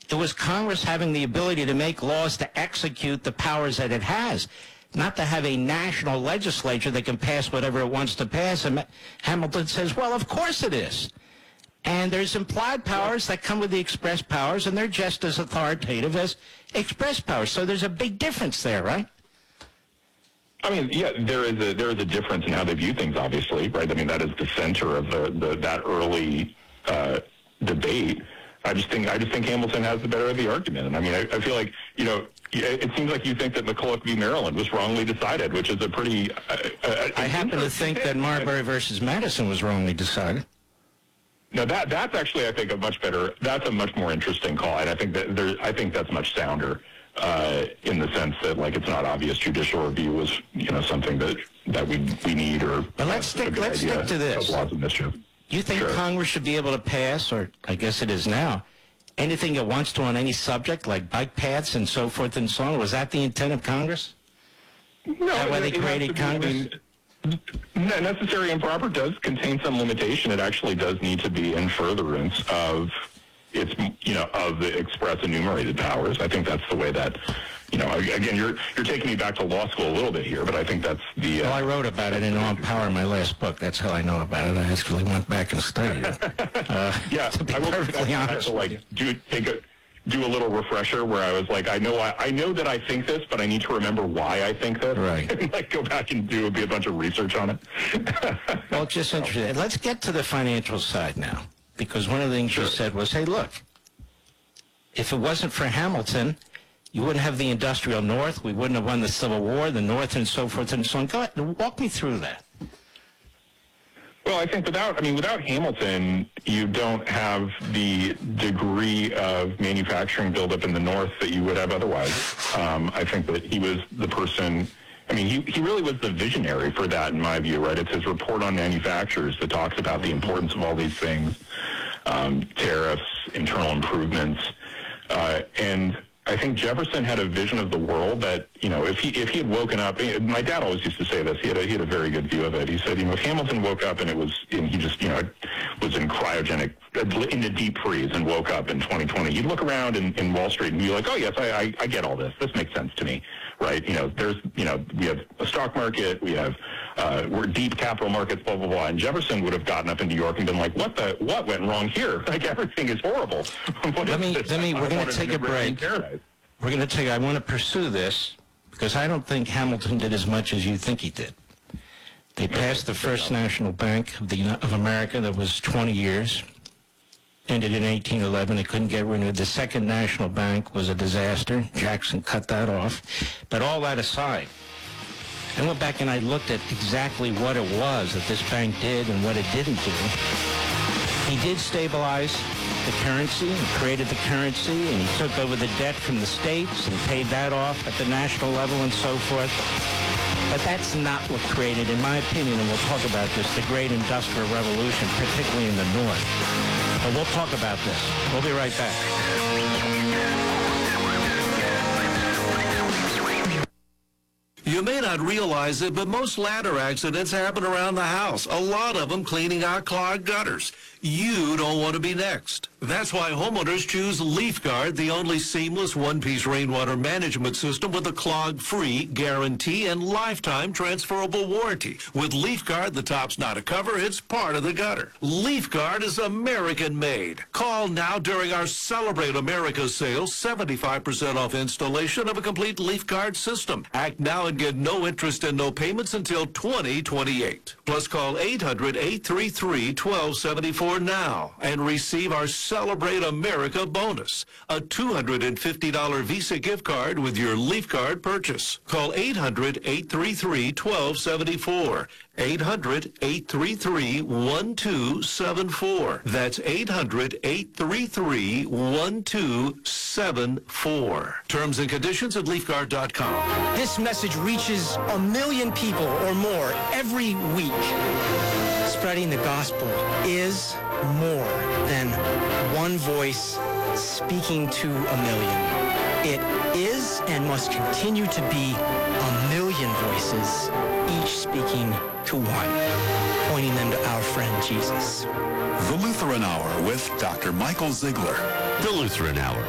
It was Congress having the ability to make laws to execute the powers that it has, not to have a national legislature that can pass whatever it wants to pass. And Hamilton says, well, of course it is. And there's implied powers that come with the express powers, and they're just as authoritative as express powers. So there's a big difference there, right? I mean, yeah, there is a difference in how they view things, obviously, right? I mean, that is the center of that early debate. I just think Hamilton has the better of the argument. And I mean, I feel like, you know, it seems like you think that McCulloch v. Maryland was wrongly decided, which is a pretty... I happen to think that Marbury versus Madison was wrongly decided. No, that's actually, I think, that's a much more interesting call, and I think that's much sounder in the sense that, like, it's not obvious judicial review was, you know, something that we need or... But let's stick to this. Laws of mischief. You think Congress should be able to pass, or I guess it is now, anything it wants to on any subject, like bike paths and so forth and so on? Was that the intent of Congress? No. Is that why they created Congress? Necessary and proper does contain some limitation. It actually does need to be in furtherance of its, you know, of the express enumerated powers. I think that's the way that, you know, again, you're taking me back to law school a little bit here, but I think that's the... well, I wrote about it in On Power, my last book. That's how I know about it. I actually went back and studied it. Yeah, to be I perfectly honest. To, like, do a little refresher where I was like, I know that I think this, but I need to remember why I think this. Right. And like go back and do a bunch of research on it. Well, just interesting. Let's get to the financial side now, because one of the things you said was, hey, look, if it wasn't for Hamilton, you wouldn't have the industrial North. We wouldn't have won the Civil War, the North, and so forth and so on. Go ahead, walk me through that. Well, I think without Hamilton, you don't have the degree of manufacturing buildup in the North that you would have otherwise. I think that he was the person. I mean, he really was the visionary for that, in my view, right? It's his report on manufacturers that talks about the importance of all these things, tariffs, internal improvements, and I think Jefferson had a vision of the world that, you know, if he had woken up, my dad always used to say this, he had a very good view of it. He said, you know, if Hamilton woke up and he just, you know, was in cryogenic, in the deep freeze and woke up in 2020, he'd look around in Wall Street and be like, oh yes, I get all this. This makes sense to me, right? You know, we have a stock market, we're deep capital markets, blah, blah, blah. And Jefferson would have gotten up in New York and been like, what went wrong here? Like, everything is horrible. We're going to take a break. I want to pursue this because I don't think Hamilton did as much as you think he did. They passed the First National Bank of America that was 20 years, ended in 1811. It couldn't get renewed. The Second National Bank was a disaster. Jackson cut that off. But all that aside, I went back and I looked at exactly what it was that this bank did and what it didn't do. He did stabilize the currency and created the currency, and he took over the debt from the states and paid that off at the national level and so forth. But that's not what created, in my opinion, and we'll talk about this, the great industrial revolution, particularly in the North. But we'll talk about this. We'll be right back. You may not realize it, but most ladder accidents happen around the house. A lot of them cleaning out clogged gutters. You don't want to be next. That's why homeowners choose LeafGuard, the only seamless one-piece rainwater management system with a clog-free guarantee and lifetime transferable warranty. With LeafGuard, the top's not a cover, it's part of the gutter. LeafGuard is American-made. Call now during our Celebrate America sale, 75% off installation of a complete LeafGuard system. Act now and get no interest and no payments until 2028. Plus, call 800-833-1274 now and receive our Celebrate America bonus, a $250 Visa gift card with your LeafGuard purchase. Call 800-833-1274. 800-833-1274. That's 800-833-1274. Terms and conditions at LeafGuard.com. This message reaches 1 million people or more every week. Spreading the gospel is more than one voice speaking to 1 million. It is and must continue to be 1 million voices, each speaking to one, pointing them to our friend Jesus. The Lutheran Hour with Dr. Michael Ziegler. The Lutheran Hour